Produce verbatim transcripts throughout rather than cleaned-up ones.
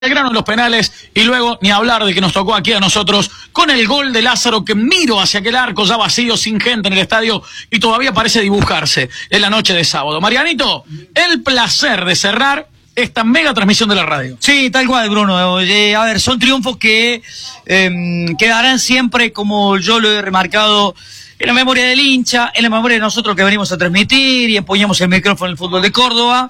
Belgrano en los penales y luego ni hablar de que nos tocó aquí a nosotros con el gol de Lázaro, que miro hacia aquel arco ya vacío, sin gente en el estadio y todavía parece dibujarse en la noche de sábado. Marianito, el placer de cerrar esta mega transmisión de la radio. Sí, tal cual, Bruno. Eh, a ver, son triunfos que eh, quedarán siempre, como yo lo he remarcado, en la memoria del hincha, en la memoria de nosotros que venimos a transmitir y empuñamos el micrófono en el fútbol de Córdoba,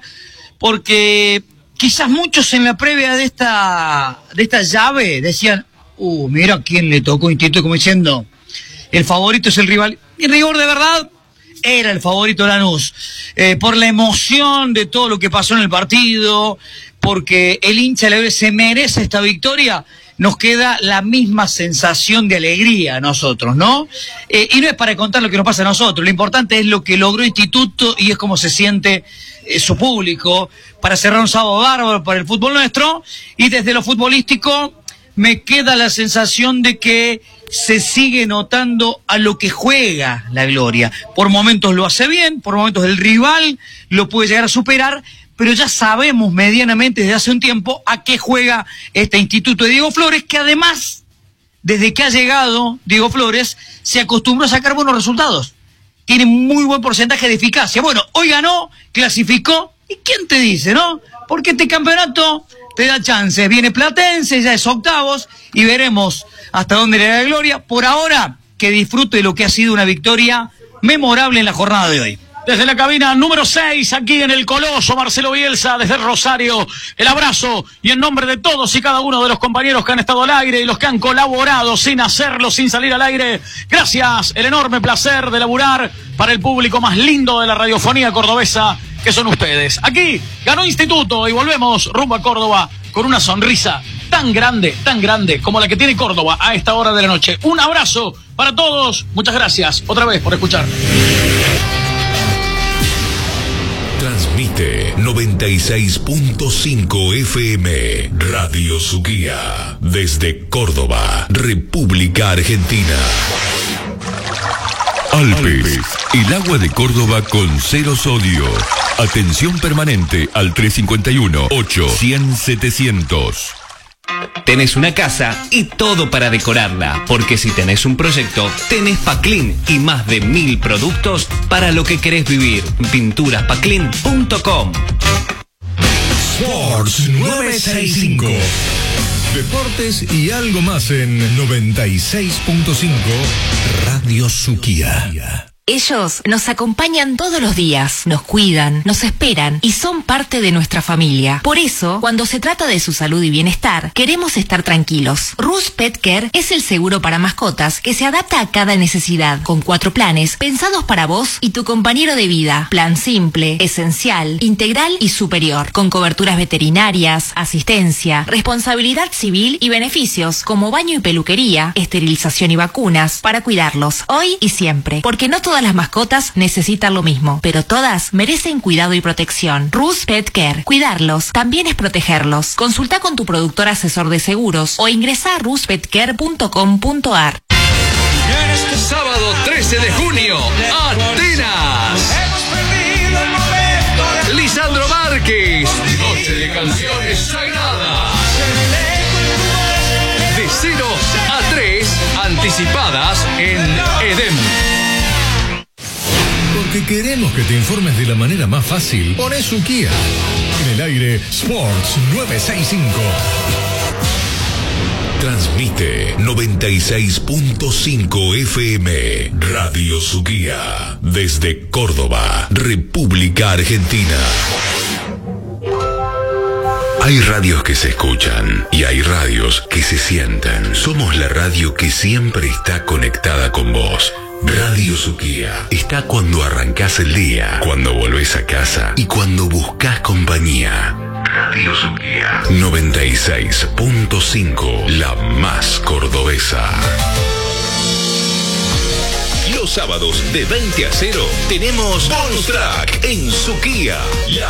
porque quizás muchos en la previa de esta de esta llave decían, uh, mira quién le tocó Instituto, como diciendo, el favorito es el rival. Y en rigor de verdad, era el favorito Lanús, eh, por la emoción de todo lo que pasó en el partido, porque el hincha de la B se merece esta victoria. Nos queda la misma sensación de alegría a nosotros, ¿no? Eh, y no es para contar lo que nos pasa a nosotros, lo importante es lo que logró Instituto y es cómo se siente eh, su público, para cerrar un sábado bárbaro para el fútbol nuestro. Y desde lo futbolístico me queda la sensación de que se sigue notando a lo que juega la Gloria. Por momentos lo hace bien, por momentos el rival lo puede llegar a superar, pero ya sabemos medianamente desde hace un tiempo a qué juega este Instituto de Diego Flores, que además, desde que ha llegado Diego Flores, se acostumbró a sacar buenos resultados. Tiene muy buen porcentaje de eficacia. Bueno, hoy ganó, clasificó, ¿y quién te dice, no? Porque este campeonato te da chances. Viene Platense, ya es octavos, y veremos hasta dónde le da la Gloria. Por ahora, que disfrute de lo que ha sido una victoria memorable en la jornada de hoy. Desde la cabina número seis, aquí en el Coloso, Marcelo Bielsa, desde Rosario, el abrazo, y en nombre de todos y cada uno de los compañeros que han estado al aire y los que han colaborado sin hacerlo, sin salir al aire, gracias, el enorme placer de laburar para el público más lindo de la radiofonía cordobesa, que son ustedes. Aquí ganó Instituto y volvemos rumbo a Córdoba con una sonrisa tan grande, tan grande como la que tiene Córdoba a esta hora de la noche. Un abrazo para todos, muchas gracias otra vez por escuchar. Transmite noventa y seis punto cinco F M Radio Suquía desde Córdoba, República Argentina. Alpes, el agua de Córdoba con cero sodio. Atención permanente al tres cinco uno, ocho, cien, setecientos. Tenés una casa y todo para decorarla, porque si tenés un proyecto, tenés Paclin y más de mil productos para lo que querés vivir. pinturas paclin punto com. Sports novecientos sesenta y cinco. Deportes y algo más en noventa y seis punto cinco Radio Suquía. Ellos nos acompañan todos los días, nos cuidan, nos esperan y son parte de nuestra familia. Por eso, cuando se trata de su salud y bienestar, queremos estar tranquilos. Rus Pet Care es el seguro para mascotas que se adapta a cada necesidad, con cuatro planes pensados para vos y tu compañero de vida. Plan simple, esencial, integral y superior, con coberturas veterinarias, asistencia, responsabilidad civil y beneficios como baño y peluquería, esterilización y vacunas para cuidarlos hoy y siempre, porque no todas las mascotas necesitan lo mismo, pero todas merecen cuidado y protección. Rus Pet Care. Cuidarlos también es protegerlos. Consulta con tu productor asesor de seguros o ingresa a rus pet care punto com punto a r. Este sábado trece de junio, Atenas. Lisandro Márquez. Noche de canciones sagradas. De cero a tres, anticipadas en Edén. Porque queremos que te informes de la manera más fácil. Poné Suquía. En el aire, Sports novecientos sesenta y cinco. Transmite noventa y seis punto cinco F M Radio Suquía desde Córdoba, República Argentina. Hay radios que se escuchan y hay radios que se sienten. Somos la radio que siempre está conectada con vos. Radio Suquía está cuando arrancás el día, cuando volvés a casa y cuando buscas compañía. Radio Suquía noventa y seis punto cinco, la más cordobesa. Los sábados de veinte a cero tenemos Bonus Track en Suquía. La